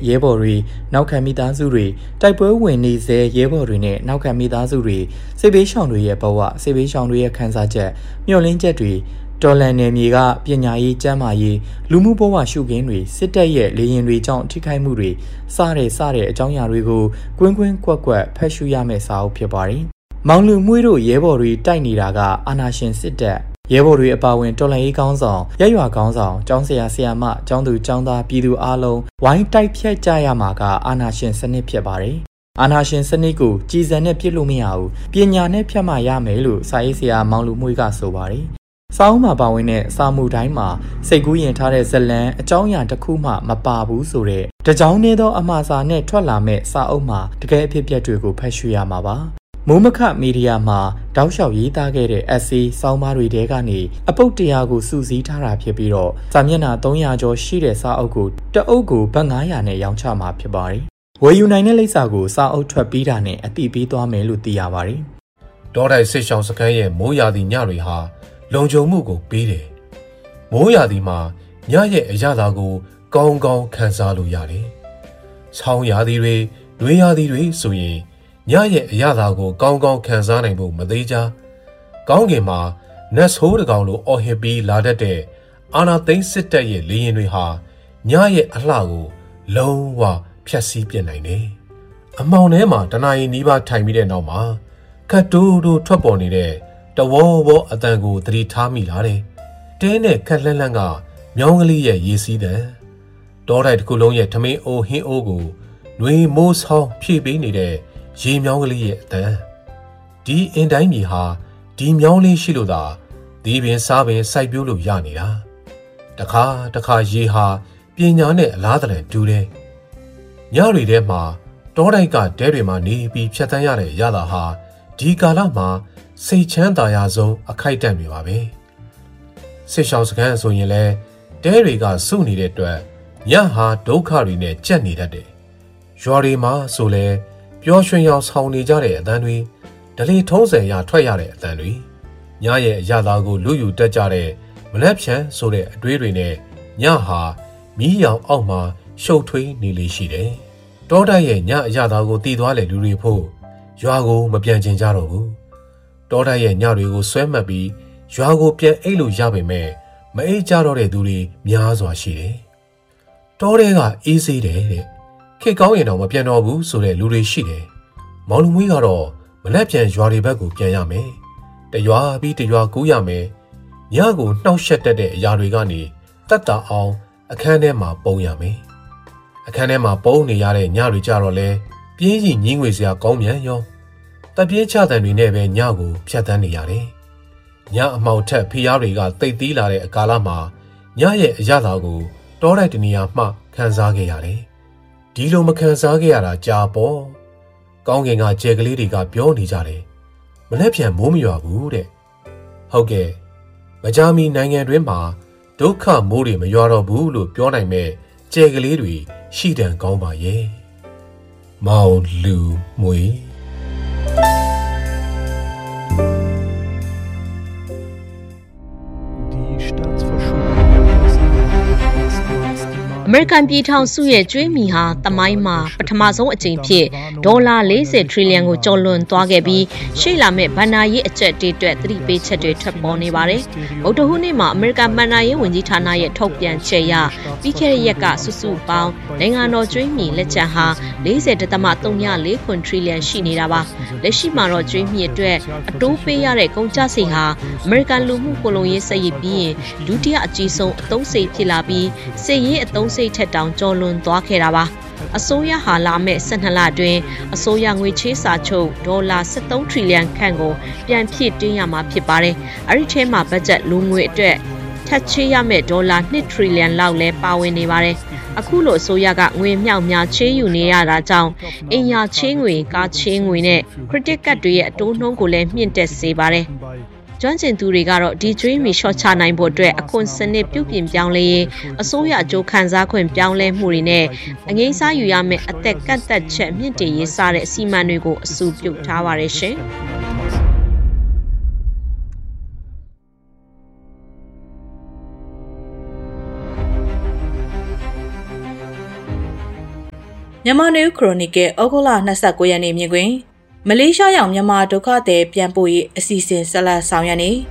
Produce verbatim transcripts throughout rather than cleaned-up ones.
ရဲဘော်တွေနောက်ခံမိသားစုတွေတိုက်ပွဲဝင်နေစေရဲဘော်တွေနဲ့နောက်ခံမိသားစုတွေစစ်ဘေးရှောင်တွေရဲ့ဘဝစစ်ဘေးရှောင်တွေရဲ့ခံစားချက်မျှော်လင့်ချက်တွေတော်လန်နယ်မြေကပညာရေးကျန်းမာရေးလူမှုဘဝရှုခင်းတွေစစ်တပ်ရဲ့လေရင်တွေကြောင့်ထိခိုက်မှုတွေစတဲ့စတဲ့အကြောင်းအရာတွေကိုကွင်းကွင်းကွက်ကွက်ဖတ်ရှုရမယ့်စာအုပ်ဖြစ်ပါတယ်။မောင်လူမှုတို့ရဲဘော်တွေတိုက်နေတာကအာဏာရှင်စစ်တပ်ရဲဘော်တွေအပါအဝင်တော်လှန်ရေးကောင်းဆောင်ရရွာကောင်းဆောင်ကျောင်းဆရာဆရာမကျောင်းသူကျောင်းသားပြည်သူအားလုံးဝိုင်းတိုက်ဖြတ်ကြရမှာကအာဏာရှင်စနစ်ဖြစ်ပါတယ်။အာဏာရှင်စနစ်ကိုကြည်စံနဲ့ပြစ်လို့မရဘူးပညာနဲ့ဖြတ်မှရမယ်လို့စာရေးဆရာမောင်လူမှုကဆိုပါတယ်။စာအုပ်မှာပါဝင်တဲ့စာမှုတိုင်းမှာစိတ်ကူးရင်ထားတဲ့ဇလံအကြောင်းအရာတစ်ခုမှမပါဘူးဆိုတဲ့တကြောင်နေသောအမှားစာနဲ့ထွက်လာမဲ့စာအုပ်မှာတကယ်အဖြစ်ပြက်တွေကိုဖတ်ရှုရမှာပါ။မိုးမခမီဒီယာမှာတောက်လျှောက်ရေးသားခဲ့တဲ့ essay စောင်းပါးတွေတဲကနေအပုတ်တရားကိုစုစည်းထားတာဖြစ်ပြီးတော့စာမျက်နှာသုံးရာကျော်ရှိတဲ့စာအုပ်ကိုတအုပ်ကိုဘတ်ငါးရာနဲ့ရောင်းချမှာဖြစ်ပါတယ်။ဝယ်ယူနိုင်တဲ့လိပ်စာကိုစာအုပ်ထွက်ပြီးတာနဲ့အတိပေးသွားမယ်လို့သိရပါတယ်။ဒေါ်တိုင်စစ်ဆောင်စခန်းရဲ့မိုးရာသီညတွေဟာလုံခြုံမှုကိုပေးတယ်။မိုးရာသီမှာညရဲ့အရသာကိုကောင်းကောင်းခံစားလို့ရတယ်။ဆောင်းရာသီတွေ၊နွေရာသီတွေဆိုရင်ညရဲ့အရသာကိုကောင်းကောင်းခံစားနိုင်ဖို့မသေးကြ။ကောင်းကင်မှာနတ်ဆိုးတကောင်လိုအော်ဟစ်ပြီးလာတတ်တဲ့အာနာသိန်းစစ်တပ်ရဲ့လေရင်တွေဟာညရဲ့အလှကိုလုံးဝဖျက်ဆီးပြစ်နိုင်တယ်။အမောင်ထဲမှာတနာရီနီးပါးထိုင်ပြီးတဲ့နောက်မှာခတ်တိုးတိုးထွက်ပေါ်နေတဲ့တဝေါဝေါအတန်ကိုသတိထားမိလာတယ်။တဲနဲ့ခက်လှမ်းလှမ်းကမြောင်းကလေးရဲ့ရေစီးတဲ့တောတိုက်တစ်ခုလုံးရဲ့ထမင်းအိုးဟင်းအိုးကိုနှွေမိုးဆောင်းဖြည့်ပေးနေတဲ့ရေမြောင်းကလေးရဲ့အတန်ဒီအင်တိုင်းမြေဟာဒီမြောင်းလေးရှိလို့သာဒီပင်စားပင်စိုက်ပျိုးလို့ရနေတာတခါတခါရေဟာပညာနဲ့အလားတန်တူတယ်ညတွေထဲမှာတောတိုက်ကတဲတွေမှာနေပြီးဖြတ်တန်းရတဲ့ရတာဟာဒီကာလမှာစိတ်ချမ်းသာရဆုံးအခိုက်အတန့်တွေပါပဲစစ်ရှောင်းစခန်းဆိုရင်လဲတဲတွေကစုနေတဲ့အတွက်ညဟာဒုက္ခတွေနဲ့ကြက်နေတတ်တယ်ရွာတွေမှာဆိုလဲပျော်ရွှင်ရောင်ဆောင်နေကြတဲ့အတန်းတွေဒလီထုံးစံရထွက်ရတဲ့အတန်းတွေညရဲ့အရသာကိုလူယူတက်ကြတဲ့မလက်ဖြန်ဆိုတဲ့အတွေးတွေနဲ့ညဟာမီးရောင်အောက်မှာရှုပ်ထွေးနေလေရှိတယ်တောတိုက်ရဲ့ညအရသာကိုတည်သွားလေလူတွေဖို့ရွာကိုမပြန်ကျင်ကြတော့ဘူးတောတိုက်ရဲ့ညတွေကိုဆွဲမှတ်ပြီးရွာကိုပြန်အိတ်လို့ရပေမဲ့မအိတ်ကြတော့တဲ့သူတွေများစွာရှိတယ်တောထဲကအေးဆေးတယ်တဲ့ခေတ်ကောင်းရင်တော့မပြန်တော့ဘူးဆိုတဲ့လူတွေရှိတယ်မောင်လူမွေးကတော့မလက်ပြန်ရွာတွေဘက်ကိုပြန်ရမယ်တရွာပြီးတရွာကူးရမယ်ညကိုနှောက်ယှက်တတ်တဲ့အရာတွေကနေတတ်တာအောင်အခန်းထဲမှာပုံရမယ်အခန်းထဲမှာပုံနေရတဲ့ညတွေကြတော့လဲပြင်းကြီးညင်းငွေစရာကောင်းမြန်ရောတပြင်းချတဲ့တွေနဲ့ပဲညကိုဖြတ်တန်းနေရတယ်ညအမှောင်ထက်ဖျားတွေကတိတ်သီးလာတဲ့အကာလမှာညရဲ့အရသာကိုတောတိုက်တနေရာမှခံစားခဲ့ရတယ်ဒီလိုမခံစားခဲ့ရတာကြာပေါ့ကောင်းကင်ကကြဲကလေးတွေကပြောနေကြတယ်မလက်ပြန်မိုးမရွာဘူးတဲ့ဟုတ်ကဲ့မကြာမီနိုင်ငံတွင်းမှာဒုက္ခမိုးတွေမရွာတော့ဘူးလို့ပြောနိုင်မဲ့ကြဲကလေးတွေရှိတန်ကောင်းပါရဲ့မောင်လူမွေအမေရိကန်ပြည်ထောင်စုရဲ့ကျွေးမီဟာတမိုင်းမှာပထမဆုံးအကြိမ်ဖြစ်ဒေါ်လာ၄၀ထရီလီယံကိုကျော်လွန်သွားခဲ့ပြီးရှေ့လာမဲ့ဘဏ္ဍာရေးအကျပ်တေးအတွက်သတိပေးချက်တွေထွက်ပေါ်နေပါတယ်။ဗုဒ္ဓဟူးနေ့မှာအမေရိကန်ဘဏ္ဍာရေးဝန်ကြီးဌာနရဲ့ထုတ်ပြန်ချက်အရပြီးခဲ့တဲ့ရက်ကစုစုပေါင်းနိုင်ငံတော်ကျွေးမီလက်ကျန်ဟာ၄၀.၃၄ခွန်ထရီလီယံရှိနေတာပါ။လက်ရှိမှာတော့ကျွေးမီအတွက်အတိုးပေးရတဲ့ကုန်ကျစရိတ်ဟာအမေရိကန်လူမှုကိုလုံရေးစရိတ်ပြီးရင်ဒုတိယအကြီးဆုံးအသုံးစရိတ်ဖြစ်လာပြီးစစ်ရေးအသုံးစိတ်ထက်တောင်ကျော်လွန်သွားခဲ့တာပါအစိုးရဟာလာမဲ့၁၂လအတွင်းအစိုးရငွေချေးစာချုပ်ဒေါ်လာ၁၃ထရီလီယံခန့်ကိုပြန်ဖြည့်တင်းရမှာဖြစ်ပါတယ်အဲ့ဒီထဲမှာဘတ်ဂျက်လူငွေအတွက်ထပ်ချေးရမဲ့ဒေါ်လာ၂ထရီလီယံလောက်လဲပါဝင်နေပါတယ်အခုလိုအစိုးရကငွေမြောက်များချေးယူနေရတာကြောင့်အင်ယာချေးငွေကားချေးငွေနဲ့ credit card တွေရဲ့အတိုးနှုန်းကိုလည်းမြင့်တက်စေပါတယ်ကျွမ်းကျင်သူတွေကတော့ဒီကျွေးမီရှော့ချနိုင်ဖို့အတွက်အခွန်စနစ်ပြုပြင်ပြောင်းလဲရေးအစိုးရအကျိုးခံစားခွင့်ပြောင်းလဲမှုတွေနဲ့အငိမ့်စားယူရမယ့်အသက်ကန့်သက်ချက်မြင့်တင်ရေးစတဲ့အစီအမံတွေကိုအဆိုပြုထားပါတယ်ရှင်မြန်မာနယူးခရိုနီကယ်ဩဂုတ်လ၂၉ရက်နေ့မြင်ကွင်းမလေးရှားရောက်မြန်မာဒုက္ခသည်ပြန်ပို့ရေးအစီအစဉ်ဆက်လက်ဆောင်ရွက်နေ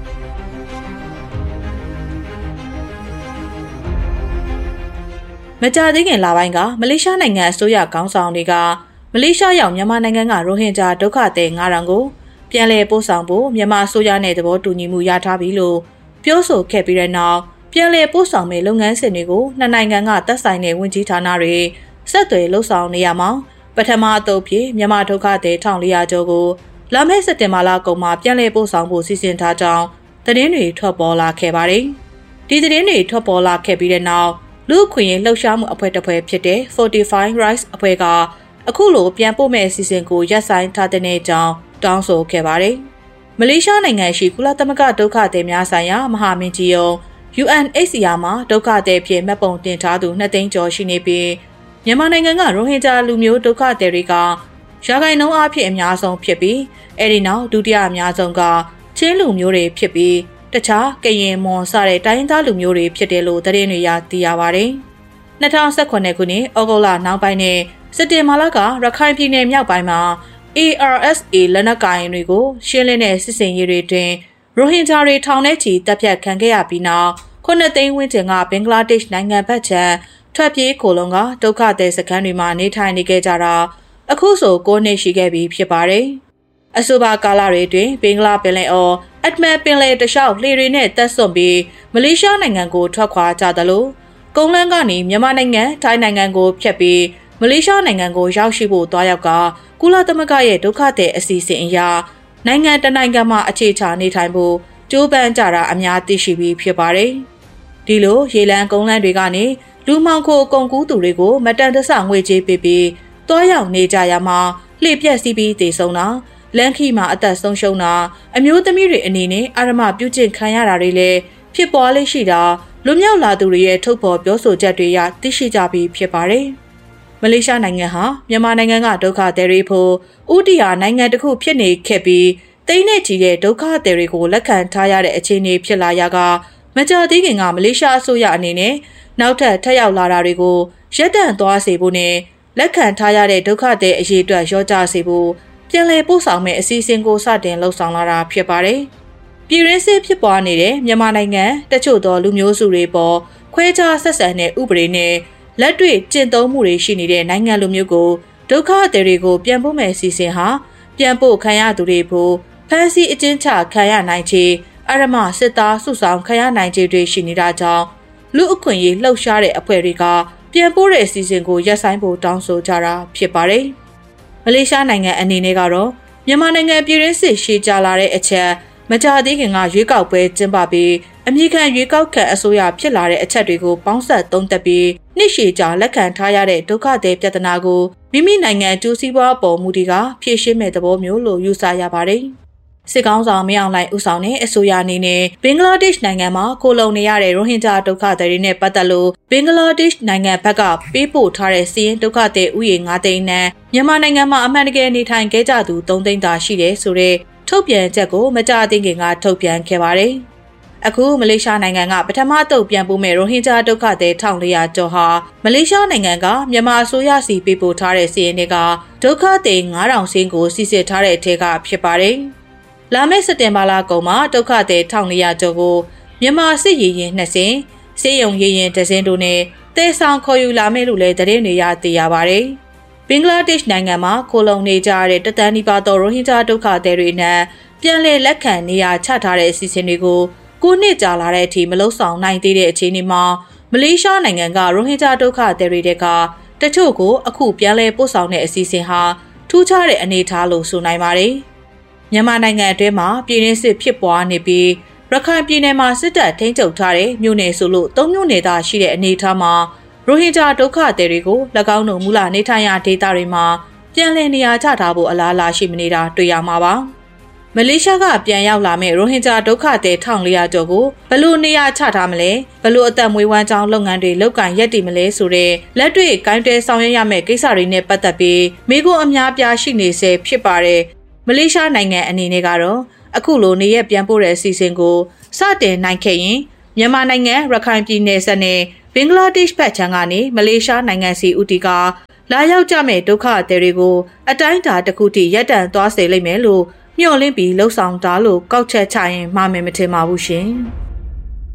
မကြာသေးခင်လပိုင်းကမလေးရှားနိုင်ငံအစိုးရခေါင်းဆောင်တွေကမလေးရှားရောက်မြန်မာနိုင်ငံကရိုဟင်ဂျာဒုက္ခသည်၅ထောင်ကိုပြန်လည်ပို့ဆောင်ဖို့မြန်မာအစိုးရနဲ့သဘောတူညီမှုရထားပြီလို့ပြောဆိုခဲ့ပြီးတဲ့နောက်ပြန်လည်ပို့ဆောင်မယ့်လုပ်ငန်းစဉ်တွေကိုနှစ်နိုင်ငံကသက်ဆိုင်တဲ့ဝန်ကြီးဌာနတွေဆက်သွယ်လှုပ်ဆောင်နေရမှာပထမအသုတ်ဖြစ်မြန်မာဒုက္ခသည်၁၄၀၀ကျော်ကိုလာမယ့်စက်တင်ဘာလကုန်မှာပြန်လည်ပို့ဆောင်ဖို့စီစဉ်ထားကြောင်းသတင်းတွေထွက်ပေါ်လာခဲ့ပါတယ်။ဒီသတင်းတွေထွက်ပေါ်လာခဲ့ပြီးတဲ့နောက်လူ့အခွင့်အရေးလှုပ်ရှားမှုအဖွဲ့တစ်ဖွဲ့ဖြစ်တဲ့ Fortify Rights အဖွဲ့ကအခုလိုပြန်ပို့မယ့်အစီအစဉ်ကိုရပ်ဆိုင်းထားတဲ့အကြောင်းတောင်းဆိုခဲ့ပါတယ်။မလေးရှားနိုင်ငံရှိကုလသမဂ္ဂဒုက္ခသည်များဆိုင်ရာမဟာမင်းကြီးရုံး U N H C R မှာဒုက္ခသည်ဖြစ်မှတ်ပုံတင်ထားသူနှစ်သိန်းကျော်ရှိနေပြီးမြန်မာနိုင်ငံကရိုဟင်ဂျာလူမျိုးဒုက္ခသည်တွေကရာခိုင်နှုန်းအဖြစ်အများဆုံးဖြစ်ပြီးအဲဒီနောက်ဒုတိယအများဆုံးကချင်းလူမျိုးတွေဖြစ်ပြီးတခြားကရင်မွန်စတဲ့တိုင်းရင်းသားလူမျိုးတွေဖြစ်တယ်လို့သတင်းတွေရသိရပါတယ်။၂၀၁၈ခုနှစ်ဩဂုတ်လနောက်ပိုင်းနဲ့စက်တင်ဘာလကရခိုင်ပြည်နယ်မြောက်ပိုင်းမှာ A R S A လက်နက်ကိုင်တွေကိုရှင်းလင်းတဲ့စစ်စင်ရေးတွေတွင်ရိုဟင်ဂျာတွေထောင်ထဲချီတပ်ဖြတ်ခံခဲ့ရပြီးနောက်ခုနှစ်သိန်းဝန်းကျင်ကဘင်္ဂလားဒေ့ရှ်နိုင်ငံဘက်ခြမ်းထွက်ပြေးခိုလုံကဒုက္ခသည်စခန်းတွေမှာနေထိုင်နေခဲ့ကြတာအခုဆိုကိုးနှစ်ရှိခဲ့ပြီဖြစ်ပါတယ်။အဆိုပါကာလတွေတွင်ဘင်္ဂလားပင်လယ်အော်အက်ဒမန်ပင်လယ်တလျှောက်လှေတွေနဲ့တက်ဆွန့်ပြီးမလေးရှားနိုင်ငံကိုထွက်ခွာကြသလိုကုန်းလန်းကနေမြန်မာနိုင်ငံထိုင်းနိုင်ငံကိုဖျက်ပြီးမလေးရှားနိုင်ငံကိုရောက်ရှိဖို့တွားရောက်ကကုလသမဂ္ဂရဲ့ဒုက္ခသည်အစီအစဉ်အရနိုင်ငံတနိုင်ငံမှာအခြေချနေထိုင်ဖို့ကြိုးပမ်းကြတာအများသိရှိပြီးဖြစ်ပါတယ်။ဒီလိုရေလန်းကုန်းလန်းတွေကနေလူမှောင်ခိုကုန်ကူးသူတွေကိုမတန်တဆငွေကြေးပေးပြီးတွားရောက်နေကြရမှာလှည့်ပြက်စီးပြီးတည်ဆုံတာလမ်းခီမှာအသက်ဆုံးရှုံးတာအမျိုးသမီးတွေအနေနဲ့အာရမပြုကျင့်ခံရတာတွေလည်းဖြစ်ပေါ်လေးရှိတာလွမြောက်လာသူတွေရဲ့ထုတ်ဖော်ပြောဆိုချက်တွေရသိရှိကြပြီးဖြစ်ပါတယ်။မလေးရှားနိုင်ငံဟာမြန်မာနိုင်ငံကဒုက္ခသည်တွေဖို့ဥတီဟာနိုင်ငံတစ်ခုဖြစ်နေခဲ့ပြီးတိမ့်နဲ့ချီတဲ့ဒုက္ခသည်တွေကိုလက်ခံထားရတဲ့အခြေအနေဖြစ်လာရကမကြာသေးခင်ကမလေးရှားအစိုးရအနေနဲ့နောက်ထပ်ထပ်ရောက်လာတာတွေကိုရပ်တန့်သွားစေဖို့နဲ့လက်ခံထားရတဲ့ဒုက္ခသည်အရေးအတွက်ရောကြစေဖို့ပြန်လည်ပို့ဆောင်မဲ့အစီအစဉ်ကိုစတင်လှုပ်ဆောင်လာတာဖြစ်ပါတယ်။ပြည်ရင်းစစ်ဖြစ်ပွားနေတဲ့မြန်မာနိုင်ငံတချို့သောလူမျိုးစုတွေပေါ်ခွဲခြားဆက်ဆံတဲ့ဥပဒေနဲ့လက်တွေ့ကျင့်သုံးမှုတွေရှိနေတဲ့နိုင်ငံလူမျိုးကိုဒုက္ခသည်တွေကိုပြန်ပို့မဲ့အစီအစဉ်ဟာပြန်ပို့ခံရသူတွေဖို့ဖမ်းဆီးအကျဉ်းချခံရနိုင်ခြေအရမစစ်သားစုဆောင်ခံရနိုင်ခြေတွေရှိနေတာကြောင့်လူအခွင့်အရေးလှုပ်ရှားတဲ့အဖွဲ့တွေကပြန်ပို့တဲ့အစီအစဉ်ကိုရပ်ဆိုင်းဖို့တောင်းဆိုကြတာဖြစ်ပါတယ်။မလေးရှားနိုင်ငံအနေနဲ့ကတော့မြန်မာနိုင်ငံပြည်ရင်းစစ်ရှေ့ကြလာတဲ့အချက်မကြာသေးခင်ကရွေးကောက်ပွဲကျင်းပပြီးအမြင့်ခံရွေးကောက်ခံအစိုးရဖြစ်လာတဲ့အချက်တွေကိုပေါင်းစပ်သုံးသပ်ပြီးနှစ်ရှည်ကြာလက်ခံထားရတဲ့ဒုက္ခသည်ပြဿနာကိုမိမိနိုင်ငံအကျိုးစီးပွားပေါ်မူတည်ကဖြေရှင်းမဲ့သဘောမျိုးလို့ယူဆရပါတယ်။စစ်ကောင်ဆောင်မင်းအောင်လှိုင်ဦးဆောင်တဲ့အစိုးရအနေနဲ့ဘင်္ဂလားဒေ့ရှ်နိုင်ငံမှာခိုလုံနေရတဲ့ရိုဟင်ဂျာဒုက္ခသည်တွေနဲ့ပတ်သက်လို့ဘင်္ဂလားဒေ့ရှ်နိုင်ငံဘက်ကပေးပို့ထားတဲ့စီးရင်ဒုက္ခသည်ဥယျာဉ်၅သိန်းနဲ့မြန်မာနိုင်ငံမှာအမှန်တကယ်နေထိုင်ခဲ့ကြသူ၃သိန်းသာရှိတယ်ဆိုတဲ့ထုတ်ပြန်ချက်ကိုမကြာသေးခင်ကထုတ်ပြန်ခဲ့ပါတယ်။အခုမလေးရှားနိုင်ငံကပထမတုပ်ပြန်ပို့မဲ့ရိုဟင်ဂျာဒုက္ခသည်၁၄၀၀ကျော်ဟာမလေးရှားနိုင်ငံကမြန်မာအစိုးရစီပေးပို့ထားတဲ့စီးရင်တွေကဒုက္ခသည်၅ထောင်စင်းကိုစီစစ်ထားတဲ့အထက်ကဖြစ်ပါတယ်။လာမယ့်စက်တင်ဘာလကုန်မှာဒုက္ခသည်၁၄၀၀ကျော်ကိုမြန်မာစစ်ရေရင်နှစ်စင်းစေယုံရေရင်တစ်စင်းတို့နဲ့တဲဆောင်ခေါ်ယူလာမယ့်လို့လည်းသတင်းတွေရသိရပါတယ်။ဘင်္ဂလားဒေ့ရှ်နိုင်ငံမှာခိုလုံနေကြတဲ့တသန်းနီးပါးသောရိုဟင်ဂျာဒုက္ခသည်တွေနဲ့ပြန်လည်လက်ခံနေရာချထားတဲ့အစီအစဉ်တွေကိုကိုနှစ်ကြာလာတဲ့အထိမလုံဆောင်နိုင်သေးတဲ့အခြေအနေမှာမလေးရှားနိုင်ငံကရိုဟင်ဂျာဒုက္ခသည်တွေကတချို့ကိုအခုပြန်လည်ပို့ဆောင်တဲ့အစီအစဉ်ဟာထူးခြားတဲ့အနေအထားလို့ဆိုနိုင်ပါတယ်။မြန်မာနိုင်ငံအတွင်းမှာပြည်내စစ်ဖြစ်ပွားနေပြီးရခိုင်ပြည်နယ်မှာစစ်တပ်ထိန်းချုပ်ထားတဲ့မြို့နယ်ဆိုလို့သုံးမြို့နယ်သာရှိတဲ့အနေအထားမှာရိုဟင်ဂျာဒုက္ခသည်တွေကို၎င်းတို့မူလနေထိုင်ရာဒေသတွေမှာပြန်လည်နေရာချထားဖို့အလားအလာရှိမနေတာတွေ့ရမှာပါ။မလေးရှားကပြန်ရောက်လာမဲ့ရိုဟင်ဂျာဒုက္ခသည်၁၄၀၀ကျော်ကိုဘယ်လိုနေရာချထားမလဲဘယ်လိုအသက်မွေးဝမ်းကြောင်းလုပ်ငန်းတွေလုပ်ကိုင်ရပ်တည်မလဲဆိုတဲ့လက်တွေ့ကိုင်းတွယ်ဆောင်ရွက်ရမယ့်ကိစ္စတွေနဲ့ပတ်သက်ပြီးမိခွန်းအများပြားရှိနေစေဖြစ်ပါတယ်။မလေးရှားနိုင်ငံအနေနဲ့ကတော့အခုလိုနေရပြန်ပို့တဲ့အစီအစဉ်ကိုစတင်နိုင်ခဲ့ရင်မြန်မာနိုင်ငံရခိုင်ပြည်နယ်ဆက်နဲ့ဘင်္ဂလားဒေ့ရှ်ဘက်ခြမ်းကနေမလေးရှားနိုင်ငံစီဦးတီကလာရောက်ကြမဲ့ဒုက္ခသည်တွေကိုအတိုင်းအတာတစ်ခုထိရပ်တန့်သွားစေလိမ့်မယ်လို့မျှော်လင့်ပြီးလှုံ့ဆော်တာလို့ကောက်ချက်ချရင်မှားမယ်မထင်ပါဘူးရှင်။